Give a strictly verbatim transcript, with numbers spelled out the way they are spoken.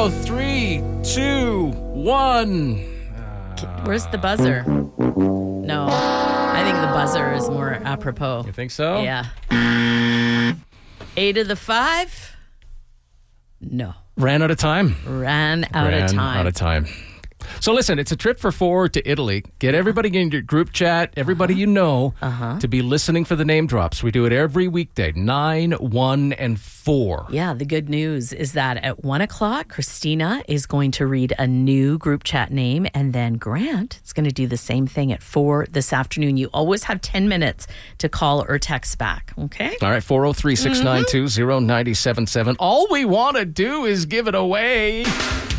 go. Three, two, one. Where's the buzzer? No, I think the buzzer is more apropos. You think so? Yeah. Eight of the five? No. Ran out of time. Ran out Ran of time. out of time. So listen, it's a trip for four to Italy. Get everybody in your group chat, everybody uh-huh. you know, uh-huh. to be listening for the name drops. We do it every weekday, nine, one, and four. Yeah, the good news is that at one o'clock, Christina is going to read a new group chat name, and then Grant is going to do the same thing at four this afternoon. You always have ten minutes to call or text back, okay? All right, four oh three, six nine two, oh nine seven seven. All we want to do is give it away.